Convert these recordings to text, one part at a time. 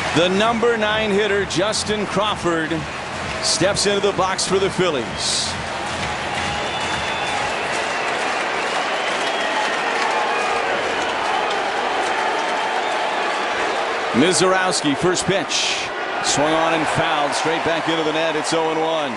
The number 9 hitter, Justin Crawford, steps into the box for the Phillies. Misiorowski, first pitch. Swung on and fouled straight back into the net. It's 0-1.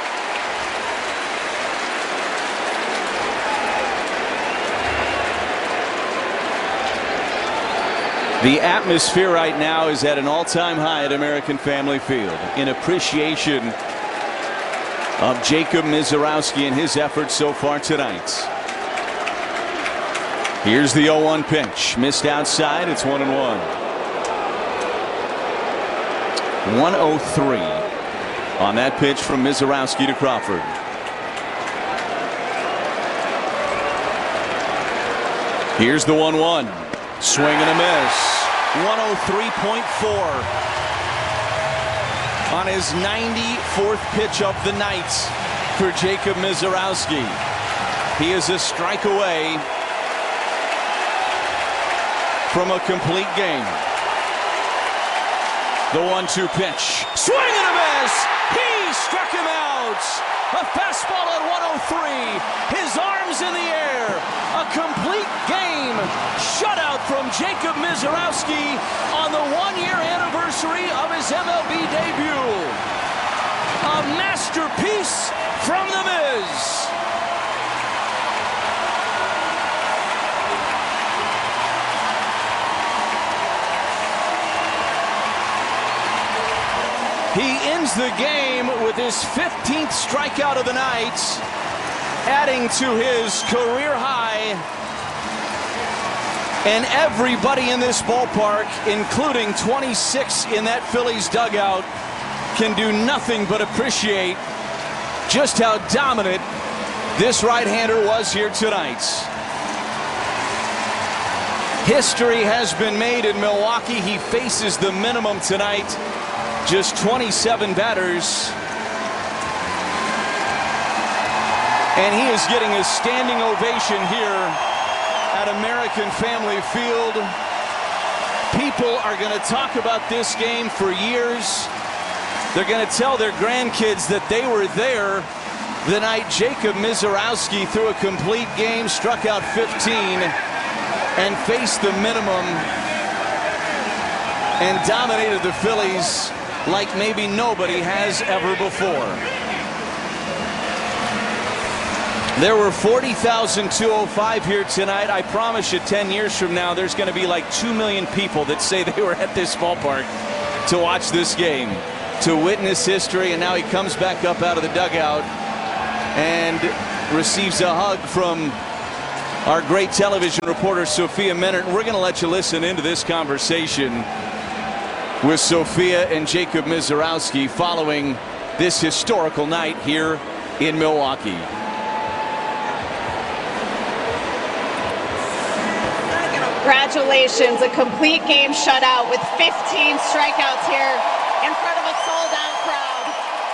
The atmosphere right now is at an all-time high at American Family Field in appreciation of Jacob Misiorowski and his efforts so far tonight. Here's the 0-1 pitch. Missed outside. It's 1-1. 103 on that pitch from Misiorowski to Crawford. Here's the 1-1. Swing and a miss. 103.4 on his 94th pitch of the night for Jacob Misiorowski. He is a strike away from a complete game. The 1-2 pitch. Swing and a miss. He struck him out. A fastball at 103. His arms in the air. A complete game. Shutout from Jacob Misiorowski on the 1-year anniversary of his MLB debut. A masterpiece from the Miz. He ends the game with his 15th strikeout of the night, adding to his career high. And everybody in this ballpark, including 26 in that Phillies dugout, can do nothing but appreciate just how dominant this right-hander was here tonight. History has been made in Milwaukee. He faces the minimum tonight. Just 27 batters. And he is getting a standing ovation here at American Family Field. People are going to talk about this game for years. They're going to tell their grandkids that they were there the night Jacob Misiorowski threw a complete game, struck out 15, and faced the minimum and dominated the Phillies like maybe nobody has ever before. There were 40,205 here tonight. I promise you 10 years from now there's going to be like 2 million people that say they were at this ballpark to watch this game, to witness history. And now he comes back up out of the dugout and receives a hug from our great television reporter Sophia Minnaert. We're going to let you listen into this conversation with Sophia and Jacob Misiorowski following this historical night here in Milwaukee. Congratulations, a complete game shutout with 15 strikeouts here in front of a sold-out crowd.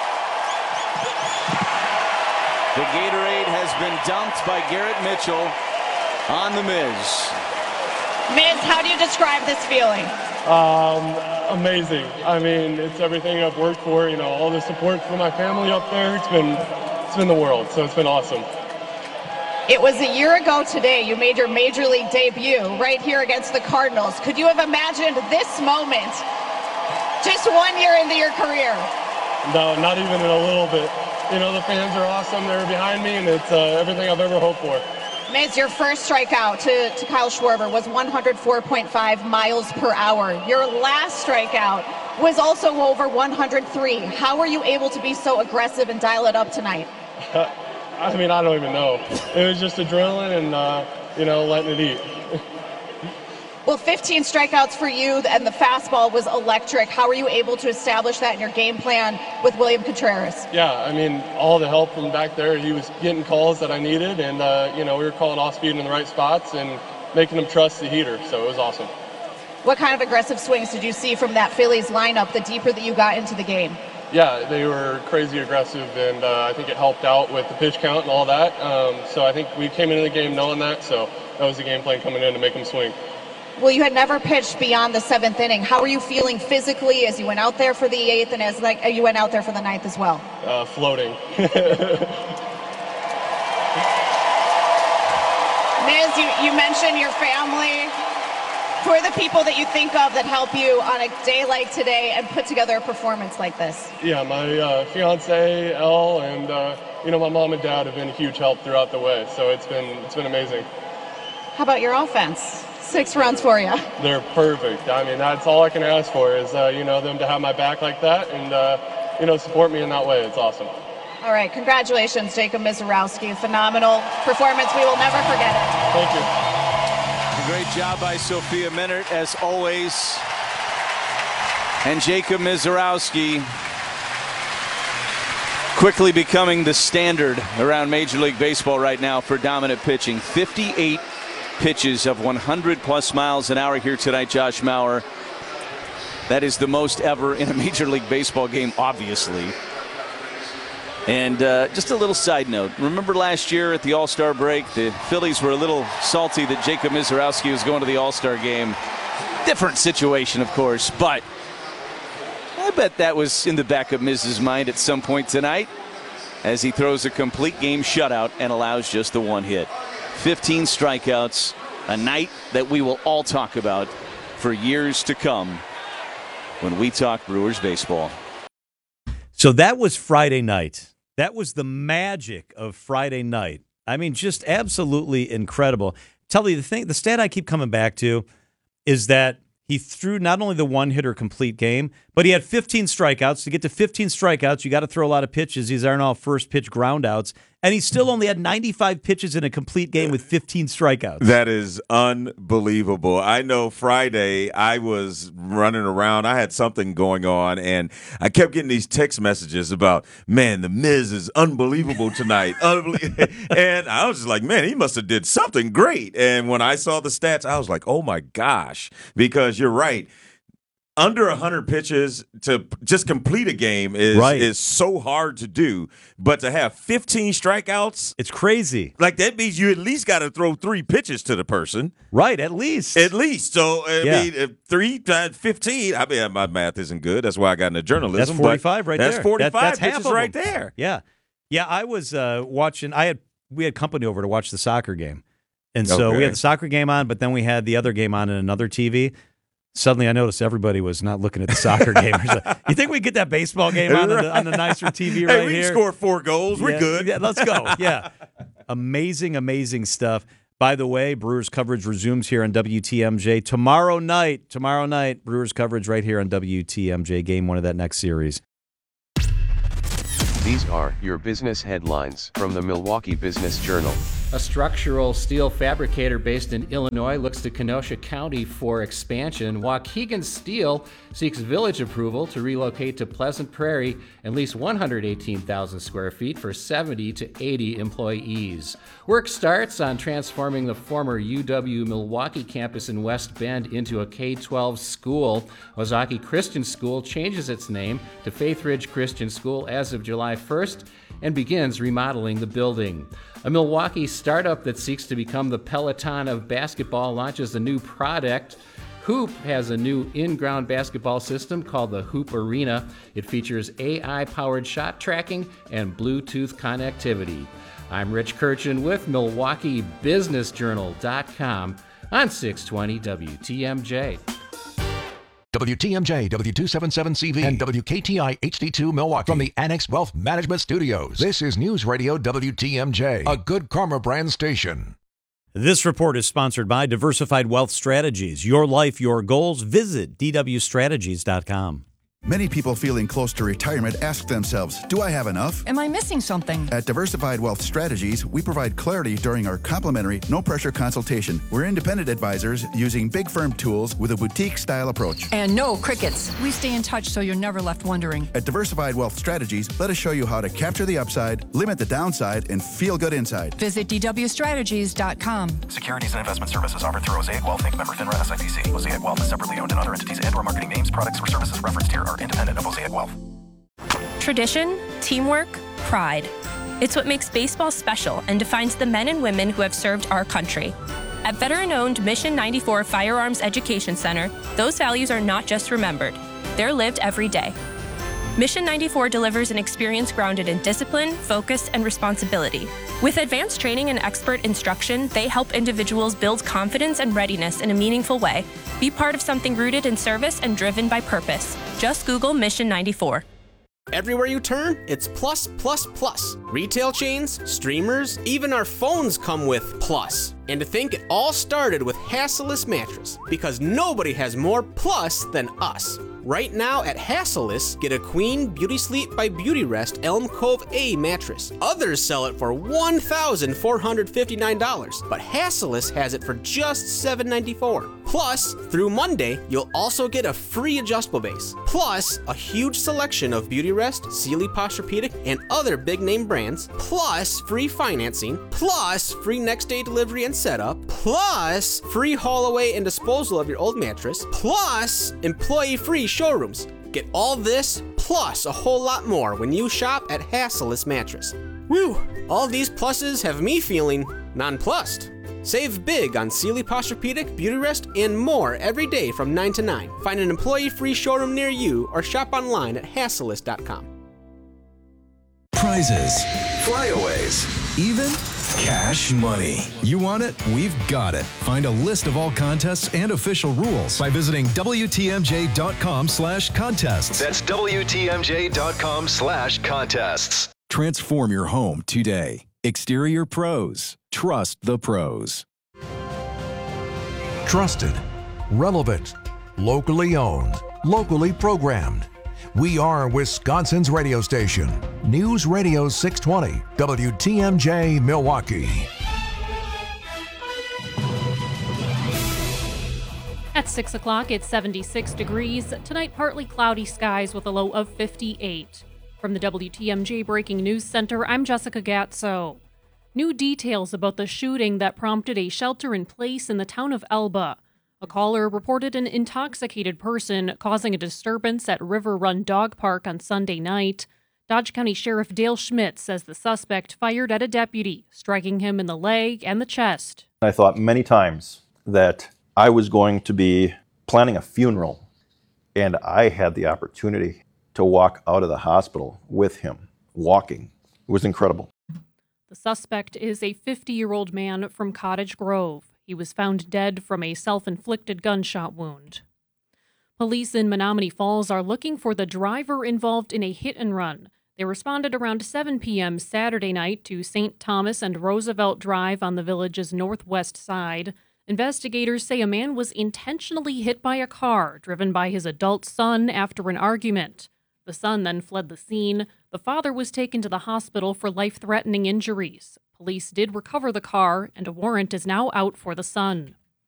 The Gatorade has been dumped by Garrett Mitchell on the Miz. Miz, how do you describe this feeling? Amazing. I mean, it's everything I've worked for. You know, all the support from my family up there. It's been the world. So it's been awesome. It was a year ago today you made your major league debut right here against the Cardinals. Could you have imagined this moment just 1 year into your career? No, not even in a little bit. You know, the fans are awesome. They're behind me, and it's everything I've ever hoped for. Miz, your first strikeout to Kyle Schwarber was 104.5 miles per hour. Your last strikeout was also over 103. How were you able to be so aggressive and dial it up tonight? I mean, I don't even know. It was just adrenaline and, you know, letting it eat. Well, 15 strikeouts for you, and the fastball was electric. How were you able to establish that in your game plan with William Contreras? Yeah, I mean, all the help from back there. He was getting calls that I needed, and, you know, we were calling off speed in the right spots and making him trust the heater, so it was awesome. What kind of aggressive swings did you see from that Phillies lineup the deeper that you got into the game? Yeah, they were crazy aggressive, and I think it helped out with the pitch count and all that. So I think we came into the game knowing that, so that was the game plan coming in to make them swing. Well, you had never pitched beyond the 7th inning. How were you feeling physically as you went out there for the 8th and as you went out there for the 9th as well? Floating. Miz, you mentioned your family. Who are the people that you think of that help you on a day like today and put together a performance like this? Yeah, my fiance Elle, and my mom and dad have been a huge help throughout the way. So it's been amazing. How about your offense? 6 runs for you. They're perfect. I mean, that's all I can ask for is them to have my back like that and support me in that way. It's awesome. All right, congratulations, Jacob Misiorowski. Phenomenal performance. We will never forget it. Thank you. Great job by Sophia Minnaert, as always. And Jacob Misiorowski quickly becoming the standard around Major League Baseball right now for dominant pitching. 58 pitches of 100-plus miles an hour here tonight, Josh Mauer. That is the most ever in a Major League Baseball game, obviously. And just a little side note. Remember last year at the All-Star break, the Phillies were a little salty that Jacob Misiorowski was going to the All-Star game. Different situation, of course, but I bet that was in the back of Miz's mind at some point tonight as he throws a complete game shutout and allows just the 1 hit. 15 strikeouts, a night that we will all talk about for years to come when we talk Brewers baseball. So that was Friday night. That was the magic of Friday night. I mean, just absolutely incredible. Tell you the stat I keep coming back to is that he threw not only the 1-hitter complete game, but he had 15 strikeouts. To get to 15 strikeouts, you got to throw a lot of pitches. These aren't all first pitch groundouts. And he still only had 95 pitches in a complete game with 15 strikeouts. That is unbelievable. I know Friday I was running around. I had something going on, and I kept getting these text messages about, man, the Miz is unbelievable tonight. And I was just like, man, he must have did something great. And when I saw the stats, I was like, oh, my gosh, because you're right. Under 100 pitches to just complete a game is so hard to do, but to have 15 strikeouts, it's crazy. Like that means you at least got to throw 3 pitches to the person, right? At least. So I mean, 3 times 15. I mean, my math isn't good. That's why I got into journalism. That's 45 right there. That's 45 that's pitches half of right them. there. Yeah. I was watching. We had company over to watch the soccer game, and so we had the soccer game on, but then we had the other game on in another TV. Suddenly, I noticed everybody was not looking at the soccer game. You think we get that baseball game on the nicer TV right here? We scored 4 goals. We're good. Yeah, let's go. Yeah. Amazing stuff. By the way, Brewers coverage resumes here on WTMJ tomorrow night. Brewers coverage right here on WTMJ, game 1 of that next series. These are your business headlines from the Milwaukee Business Journal. A structural steel fabricator based in Illinois looks to Kenosha County for expansion. Waukegan Steel seeks village approval to relocate to Pleasant Prairie and lease 118,000 square feet for 70 to 80 employees. Work starts on transforming the former UW Milwaukee campus in West Bend into a K-12 school. Ozaki Christian School changes its name to Faith Ridge Christian School as of July 1st and begins remodeling the building. A Milwaukee startup that seeks to become the Peloton of basketball launches a new product. Hoop has a new in-ground basketball system called the Hoop Arena. It features AI-powered shot tracking and Bluetooth connectivity. I'm Rich Kirchen with MilwaukeeBusinessJournal.com on 620 WTMJ. WTMJ, W277CV, and WKTI HD2 Milwaukee from the Annex Wealth Management Studios. This is News Radio WTMJ, a Good Karma brand station. This report is sponsored by Diversified Wealth Strategies. Your life, your goals. Visit DWStrategies.com. Many people feeling close to retirement ask themselves, do I have enough? Am I missing something? At Diversified Wealth Strategies, we provide clarity during our complimentary, no-pressure consultation. We're independent advisors using big firm tools with a boutique-style approach. And no crickets. We stay in touch so you're never left wondering. At Diversified Wealth Strategies, let us show you how to capture the upside, limit the downside, and feel good inside. Visit DWStrategies.com. Securities and investment services offered through Mosaic Wealth Inc. Member FINRA SIPC. Mosaic Wealth is separately owned, and other entities and/or marketing names, products, or services referenced here are independent of Mosaic Wealth. Tradition, teamwork, pride. It's what makes baseball special and defines the men and women who have served our country. At veteran-owned Mission 94 Firearms Education Center, those values are not just remembered, they're lived every day. Mission 94 delivers an experience grounded in discipline, focus, and responsibility. With advanced training and expert instruction, they help individuals build confidence and readiness in a meaningful way. Be part of something rooted in service and driven by purpose. Just Google Mission 94. Everywhere you turn, it's plus, plus, plus. Retail chains, streamers, even our phones come with plus. And to think it all started with Hassellus Mattress, because nobody has more plus than us. Right now at Hassellus, get a Queen Beauty Sleep by Beautyrest Elm Cove A mattress. Others sell it for $1,459, but Hassellus has it for just $794. Plus, through Monday, you'll also get a free adjustable base. Plus, a huge selection of Beautyrest, Sealy Posturepedic, and other big name brands. Plus, free financing. Plus, free next day delivery and setup. Plus, free haul away and disposal of your old mattress. Plus, employee-free showrooms. Get all this, plus a whole lot more when you shop at Hassellus Mattress. Woo! All these pluses have me feeling nonplussed. Save big on Sealy Posturepedic, Beautyrest, and more every day from 9 to 9. Find an employee-free showroom near you or shop online at Hassellus.com. Prizes, flyaways, even cash money. You want it? We've got it. Find a list of all contests and official rules by visiting WTMJ.com/contests. That's WTMJ.com/contests. Transform your home today. Exterior Pros. Trust the pros. Trusted, relevant, locally owned, locally programmed. We are Wisconsin's radio station. News Radio 620, WTMJ Milwaukee. At 6 o'clock, it's 76 degrees. Tonight, partly cloudy skies with a low of 58. From the WTMJ Breaking News Center, I'm Jessica Gatso. New details about the shooting that prompted a shelter-in-place in the town of Elba. A caller reported an intoxicated person causing a disturbance at River Run Dog Park on Sunday night. Dodge County Sheriff Dale Schmidt says the suspect fired at a deputy, striking him in the leg and the chest. I thought many times that I was going to be planning a funeral, and I had the opportunity to walk out of the hospital with him, walking. It was incredible. The suspect is a 50-year-old man from Cottage Grove. He was found dead from a self-inflicted gunshot wound. Police in Menominee Falls are looking for the driver involved in a hit-and-run. They responded around 7 p.m. Saturday night to St. Thomas and Roosevelt Drive on the village's northwest side. Investigators say a man was intentionally hit by a car driven by his adult son after an argument. The son then fled the scene. The father was taken to the hospital for life-threatening injuries. Police did recover the car, and a warrant is now out for the son.